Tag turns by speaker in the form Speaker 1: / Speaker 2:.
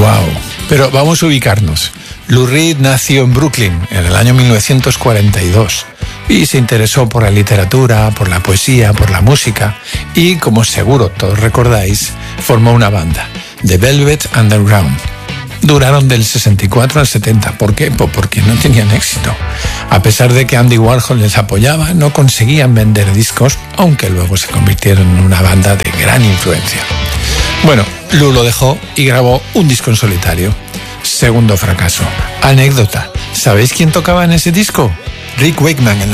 Speaker 1: Wow. Pero vamos a ubicarnos. Lou Reed nació en Brooklyn en el año 1942 y se interesó por la literatura, por la poesía, por la música y, como seguro todos recordáis, formó una banda, The Velvet Underground. Duraron del 64 al 70. ¿Por qué? Pues porque no tenían éxito. A pesar de que Andy Warhol les apoyaba, no conseguían vender discos, aunque luego se convirtieron en una banda de gran influencia. Bueno, Lou lo dejó y grabó un disco en solitario. Segundo fracaso. Anécdota. ¿Sabéis quién tocaba en ese disco? Rick Wakeman,